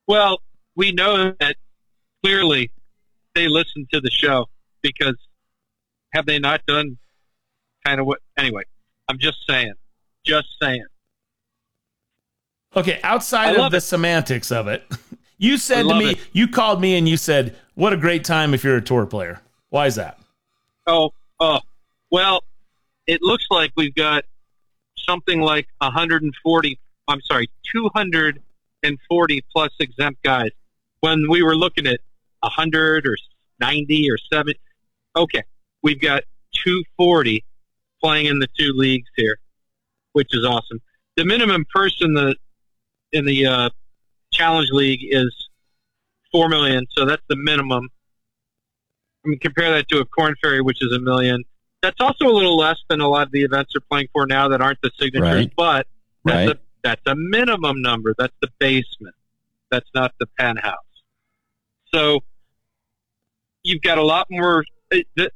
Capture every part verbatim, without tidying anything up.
Well, we know that clearly they listen to the show because have they not done kind of what? Anyway, I'm just saying. Just saying. Okay, outside of the it. semantics of it, you said to me, it. you called me and you said, what a great time if you're a tour player. Why is that? Oh, oh, well, it looks like we've got something like one hundred forty, I'm sorry, two hundred forty plus exempt guys. When we were looking at one hundred or ninety or seventy, okay, we've got two hundred forty playing in the two leagues here, which is awesome. The minimum purse in the in the uh, Challenge League is four million dollars, so that's the minimum. I mean, compare that to a Corn Ferry, which is a million. That's also a little less than a lot of the events are playing for now that aren't the signatures, right. but that's, right. a, that's a minimum number. That's the basement. That's not the penthouse. So you've got a lot more. The,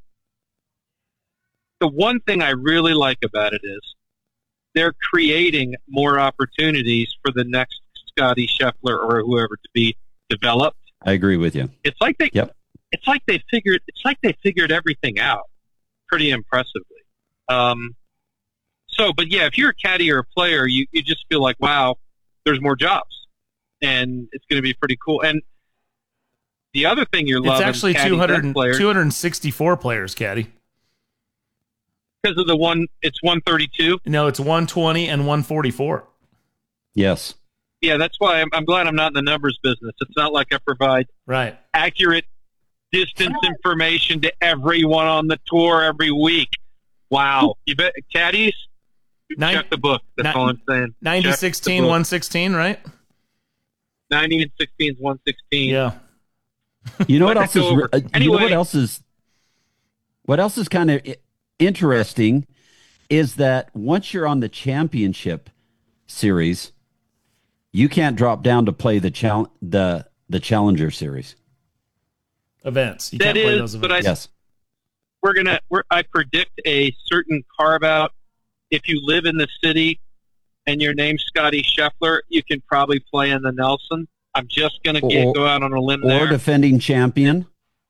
the one thing I really like about it is they're creating more opportunities for the next Scotty Scheffler or whoever to be developed. I agree with you. It's like they, yep. it's like they figured, it's like they figured everything out pretty impressively. Um, so, but yeah, if you're a caddy or a player, you, you just feel like, wow, there's more jobs and it's going to be pretty cool. And the other thing you're loving, it's actually two hundred, players, two hundred sixty-four players, caddy. Because of the one, it's one thirty-two. No, it's one twenty and one forty-four. Yes. Yeah, that's why I'm, I'm glad I'm not in the numbers business. It's not like I provide right accurate distance information to everyone on the tour every week. Wow. You bet, caddies, Nine, check the book. That's nine, all I'm saying. ninety sixteen, one sixteen, right? ninety and sixteen is one sixteen. Yeah. You know what else is, uh, anyway, you know what else is, what else is kind of interesting is that once you're on the championship series, you can't drop down to play the chal- the the Challenger series events. You that can't play is, those events. But I, yes, we're gonna. We're, I predict a certain carve out. If you live in the city and your name's Scotty Scheffler, you can probably play in the Nelson. I'm just gonna get, or, go out on a limb or there. Or defending champion.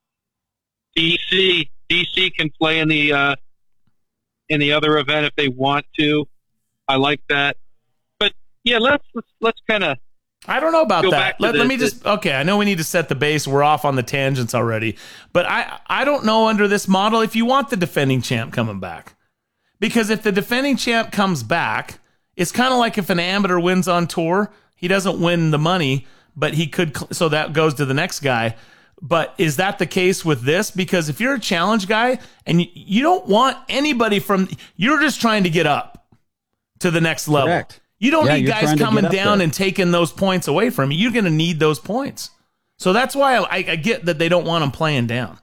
D C D C can play in the uh, in the other event if they want to. I like that. But yeah, let's let's let's kind of. I don't know about that. Let, the, let me just okay. I know we need to set the base. We're off on the tangents already, but I I don't know under this model if you want the defending champ coming back, because if the defending champ comes back, it's kind of like if an amateur wins on tour, he doesn't win the money, but he could. So that goes to the next guy. But is that the case with this? Because if you're a challenge guy and you, you don't want anybody from, you're just trying to get up to the next level. Correct. You don't yeah, need guys coming down there. and taking those points away from you. You're going to need those points. So that's why I, I get that they don't want him playing down.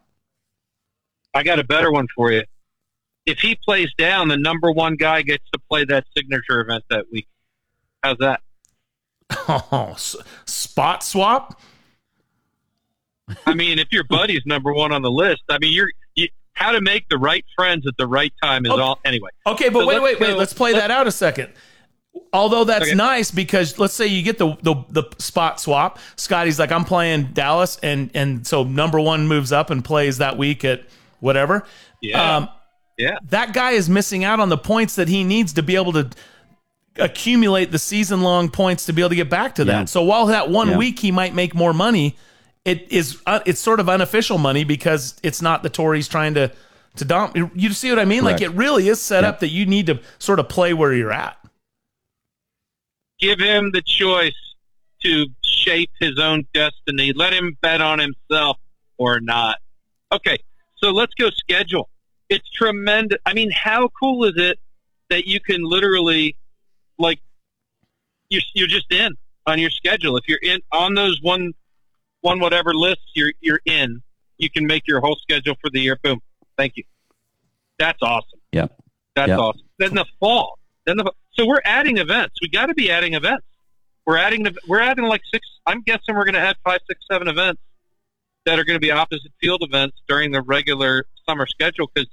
I got a better one for you. If he plays down, the number one guy gets to play that signature event that week. How's that? Oh, spot swap? I mean, if your buddy's number one on the list, I mean, you're you, how to make the right friends at the right time is okay. all. Anyway. Okay, but so wait, wait, go, wait. Let's play let's, that out a second. Although that's okay. nice because let's say you get the, the the spot swap. Scotty's like, I'm playing Dallas, and and so number one moves up and plays that week at whatever. Yeah. Um, yeah. That guy is missing out on the points that he needs to be able to accumulate the season long points to be able to get back to that. Yeah. So while that one yeah. week he might make more money, it is uh, it's sort of unofficial money because it's not the tour he's trying to to dump. You see what I mean? Correct. Like it really is set yeah. up that you need to sort of play where you're at. Give him the choice to shape his own destiny. Let him bet on himself or not. Okay, so let's go schedule. It's tremendous. I mean, how cool is it that you can literally, like, you're, you're just in on your schedule. If you're in on those one, one whatever lists, you're you're in. You can make your whole schedule for the year. Boom. Thank you. That's awesome. Yeah. That's yep. awesome. Then the fall. Then the so we're adding events. We got to be adding events. We're adding we're adding like six. I'm guessing we're going to add five, six, seven events that are going to be opposite field events during the regular summer schedule because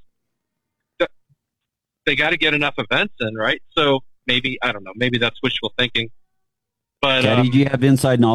they got to get enough events in, right? So maybe I don't know. Maybe that's wishful thinking. But Caddy, um, do you have inside knowledge